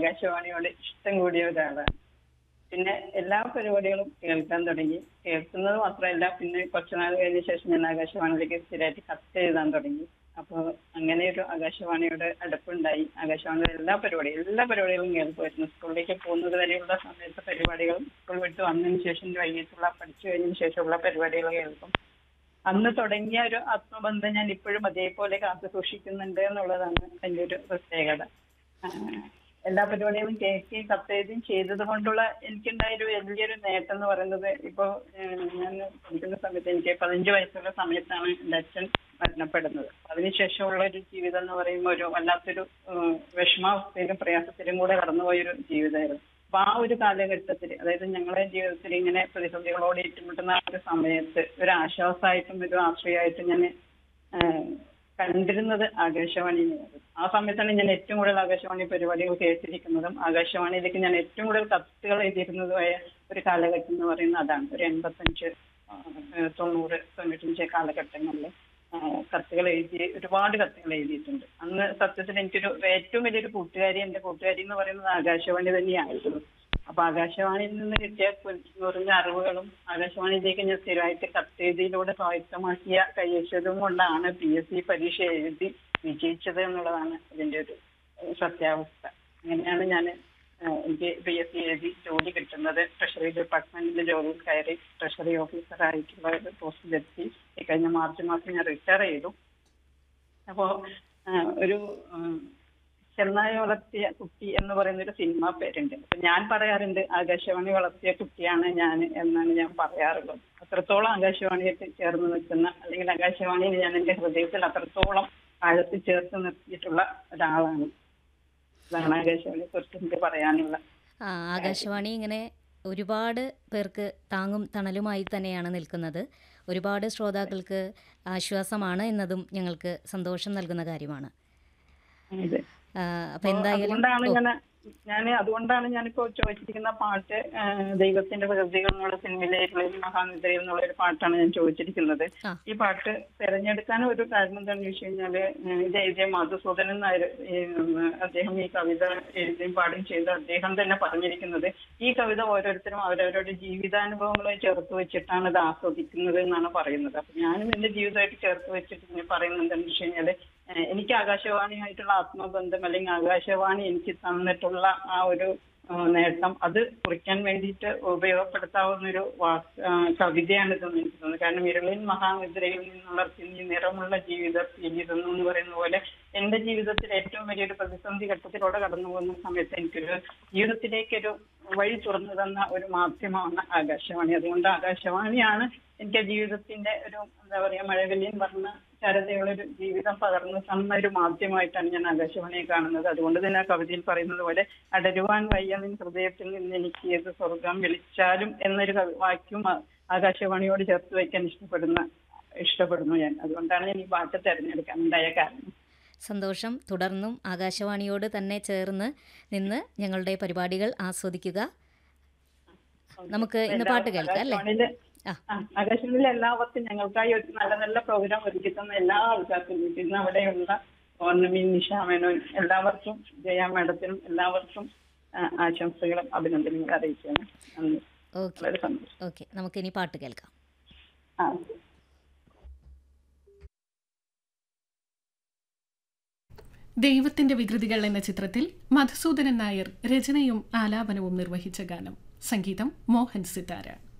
ആകാശവാണിയോട് ഇഷ്ടം കൂടിയ ഒരാളാണ്. പിന്നെ എല്ലാ പരിപാടികളും കേൾക്കാൻ തുടങ്ങി. കേൾക്കുന്നത് മാത്രമല്ല, പിന്നെ കുറച്ചുനാൾ കഴിഞ്ഞ ശേഷം ഞാൻ ആകാശവാണിയിലേക്ക് സ്ഥിരമായിട്ട് കത്ത് എഴുതാൻ തുടങ്ങി. അപ്പോൾ അങ്ങനെ ഒരു ആകാശവാണിയുടെ അടുപ്പുണ്ടായി. ആകാശവാണിയുടെ എല്ലാ പരിപാടികളും കേൾക്കുമായിരുന്നു. സ്കൂളിലേക്ക് പോകുന്നത് വരെയുള്ള സമയത്തെ പരിപാടികളും സ്കൂൾ വിട്ട് വന്നതിന് ശേഷം വൈകിട്ടുള്ള പഠിച്ചു കഴിഞ്ഞതിന് ശേഷമുള്ള പരിപാടികൾ കേൾക്കും. അന്ന് തുടങ്ങിയ ഒരു ആത്മബന്ധം ഞാൻ ഇപ്പോഴും അതേപോലെ കാത്തു സൂക്ഷിക്കുന്നുണ്ട് എന്നുള്ളതാണ് എൻ്റെ ഒരു പ്രത്യേകത. എല്ലാ പരിപാടികളും കേൾക്കുകയും കത്തെഴുതുകയും ചെയ്തത് കൊണ്ടുള്ള എനിക്കുണ്ടായ ഒരു വലിയൊരു നേട്ടം എന്ന് പറയുന്നത്, ഇപ്പോൾ ഞാൻ പഠിക്കുന്ന സമയത്ത് എനിക്ക് 15 വയസ്സുള്ള സമയത്താണ് എൻ്റെ അച്ഛൻ മരണപ്പെടുന്നത്. അതിനുശേഷമുള്ള ഒരു ജീവിതം എന്ന് പറയുമ്പോൾ ഒരു വല്ലാത്തൊരു വിഷമാവസ്ഥയിലും പ്രയാസത്തിലും കൂടെ കടന്നുപോയൊരു ജീവിതമായിരുന്നു. അപ്പൊ ആ ഒരു കാലഘട്ടത്തിൽ, അതായത് ഞങ്ങളുടെ ജീവിതത്തിൽ ഇങ്ങനെ പ്രതിസന്ധികളോട് ഏറ്റുമുട്ടുന്ന ആ ഒരു സമയത്ത് ഒരു ആശ്വാസമായിട്ടും ഒരു ആശ്രയമായിട്ടും ഞാൻ കണ്ടിരുന്നത് ആകാശവാണിയായിരുന്നു. ആ സമയത്താണ് ഞാൻ ഏറ്റവും കൂടുതൽ ആകാശവാണി പരിപാടികൾ കേട്ടിരിക്കുന്നതും ആകാശവാണിയിലേക്ക് ഞാൻ ഏറ്റവും കൂടുതൽ കത്തുകൾ എഴുതിയിരുന്നതുമായ ഒരു കാലഘട്ടം എന്ന് പറയുന്നത് അതാണ്. ഒരു 85, 90, 95 കാലഘട്ടങ്ങളിൽ കത്തുകൾ ഒരുപാട് കത്തുകൾ എഴുതിയിട്ടുണ്ട്. അന്ന് സത്യത്തിൽ എനിക്കൊരു ഏറ്റവും വലിയൊരു എൻ്റെ കൂട്ടുകാരി എന്ന് പറയുന്നത് ആകാശവാണി തന്നെയായിരുന്നു. അപ്പൊ ആകാശവാണിയിൽ നിന്ന് കിട്ടിയ കുറഞ്ഞ അറിവുകളും ആകാശവാണിയിലേക്ക് ഞാൻ സ്ഥിരമായിട്ട് കത്തെഴുതിയിലൂടെ സ്വായത്തമാക്കിയ കൈവശവും കൊണ്ടാണ് PSC പരീക്ഷ എഴുതി വിജയിച്ചത് എന്നുള്ളതാണ് ഇതിന്റെ ഒരു സത്യാവസ്ഥ. അങ്ങനെയാണ് എനിക്ക് PSC എഴുതി ജോലി കിട്ടുന്നത്. ട്രഷറി ഡിപ്പാർട്ട്മെന്റിന്റെ ജോലിയിൽ കയറി ട്രഷറി ഓഫീസറായിട്ടുള്ള ഒരു പോസ്റ്റിലെത്തി. കഴിഞ്ഞ മാർച്ച് മാസം ഞാൻ റിട്ടയർ ചെയ്തു. അപ്പോ ഒരു ചെന്നായ വളർത്തിയ കുട്ടി എന്ന് പറയുന്ന ഒരു സിനിമ പേരുണ്ട്. അപ്പൊ ഞാൻ പറയാറുണ്ട്, ആകാശവാണി വളർത്തിയ കുട്ടിയാണ് ഞാൻ എന്നാണ് ഞാൻ പറയാറുള്ളത്. അത്രത്തോളം ആകാശവാണിയായിട്ട് ചേർന്ന് നിൽക്കുന്ന, അല്ലെങ്കിൽ ആകാശവാണിയിൽ ഞാൻ എൻ്റെ ഹൃദയത്തിൽ അത്രത്തോളം ആഴത്തിൽ ചേർത്ത് നിർത്തിയിട്ടുള്ള ഒരാളാണ്. അതാണ് ആകാശവാണിയെ കുറിച്ച് എനിക്ക് പറയാനുള്ള. ആകാശവാണി ഇങ്ങനെ ഒരുപാട് പേർക്ക് താങ്ങും തണലുമായി തന്നെയാണ് നിൽക്കുന്നത്. ഒരുപാട് ശ്രോതാക്കൾക്ക് ആശ്വാസമാണ് എന്നതും ഞങ്ങൾക്ക് സന്തോഷം നൽകുന്ന കാര്യമാണ്. അപ്പൊ എന്തായാലും അതുകൊണ്ടാണ് ഞാനിപ്പോ ചോദിച്ചിരിക്കുന്ന പാട്ട് ദൈവത്തിന്റെ പ്രകൃതികൾ എന്നുള്ള സിനിമയിലെ മഹാനിദ്രയിൽ എന്നുള്ള ഒരു പാട്ടാണ് ഞാൻ ചോദിച്ചിരിക്കുന്നത്. ഈ പാട്ട് തിരഞ്ഞെടുക്കാൻ ഒരു കാരണം എന്താണെന്ന് ചോദിച്ചു കഴിഞ്ഞാല്, ഇത് എഴുതിയ മധുസൂദനൻ നായർ, അദ്ദേഹം ഈ കവിത എഴുതുകയും പാടുകയും ചെയ്ത് അദ്ദേഹം തന്നെ പറഞ്ഞിരിക്കുന്നത്, ഈ കവിത ഓരോരുത്തരും അവരവരുടെ ജീവിതാനുഭവങ്ങളെ ചേർത്ത് വെച്ചിട്ടാണ് ഇത് ആസ്വദിക്കുന്നത് എന്നാണ് പറയുന്നത്. അപ്പൊ ഞാനും എന്റെ ജീവിതമായിട്ട് ചേർത്ത് വെച്ചിട്ട് പറയുന്നത് എന്താണെന്ന് വെച്ച് കഴിഞ്ഞാല്, എനിക്ക് ആകാശവാണിയായിട്ടുള്ള ആത്മബന്ധം, അല്ലെങ്കിൽ ആകാശവാണി എനിക്ക് തന്നിട്ടുള്ള ആ ഒരു നേട്ടം, അത് കുറിക്കാൻ വേണ്ടിയിട്ട് ഉപയോഗപ്പെടുത്താവുന്നൊരു കവിതയാണിതെന്ന് എനിക്ക് തോന്നുന്നു. കാരണം ഇരുളിൻ മഹാനിദ്രയിൽ നിന്നുള്ള നിറമുള്ള ജീവിതം എന്ന് പറയുന്ന പോലെ എന്റെ ജീവിതത്തിൽ ഏറ്റവും വലിയൊരു പ്രതിസന്ധി ഘട്ടത്തിലൂടെ കടന്നു പോകുന്ന സമയത്ത് എനിക്കൊരു ജീവിതത്തിലേക്കൊരു വഴി തുറന്നു തന്ന ഒരു മാധ്യമമാണ് ആകാശവാണി. അതുകൊണ്ട് ആകാശവാണിയാണ് എനിക്ക് ജീവിതത്തിന്റെ ഒരു മഴവില്യൻ പറഞ്ഞ ചരതയുള്ളൊരു ജീവിതം പകർന്നു തന്ന ഒരു മാധ്യമമായിട്ടാണ് ഞാൻ ആകാശവാണിയെ കാണുന്നത്. അതുകൊണ്ട് തന്നെ ആ കവിതയിൽ പറയുന്നത് പോലെ, അടരുവാൻ വയ്യ നിൻ ഹൃദയത്തിൽ നിന്ന് എനിക്ക് ഏത് സ്വർഗം വിളിച്ചാലും എന്നൊരു വാക്യം ആകാശവാണിയോട് ചേർത്ത് വയ്ക്കാൻ ഇഷ്ടപ്പെടുന്നു ഞാൻ. അതുകൊണ്ടാണ് ഞാൻ ഈ പാട്ട് തിരഞ്ഞെടുക്കാൻ ഉണ്ടായ കാരണം. സന്തോഷം. തുടർന്നും ആകാശവാണിയോട് തന്നെ ചേർന്ന് നിന്ന് ഞങ്ങളുടെ പരിപാടികൾ ആസ്വദിക്കുക. നമുക്ക് ഇന്ന് പാട്ട് കേൾക്കാം അല്ലേ? ആകാശവാണിയിലെ എല്ലാവർക്കും ഞങ്ങൾക്കായി ഒരു നല്ല നല്ല പ്രോഗ്രാം ഒരുക്കി തന്ന എല്ലാ ആൾക്കാർക്കും, ഇന്ന് അവിടെയുള്ള പൗർണമി, നിഷ മേനോൻ, എല്ലാവർക്കും, ജയ മാഡത്തിനും എല്ലാവർക്കും ആശംസകളും അഭിനന്ദനങ്ങളും അറിയിക്കുകയാണ്. വളരെ സന്തോഷം. ഓക്കെ, നമുക്ക് ഇനി പാട്ട് കേൾക്കാം. ദൈവത്തിന്റെ വികൃതികൾ എന്ന ചിത്രത്തിൽ മധുസൂദനൻ നായർ രചനയും ആലാപനവും നിർവഹിച്ച ഗാനം. സംഗീതം മോഹൻ സിതാര.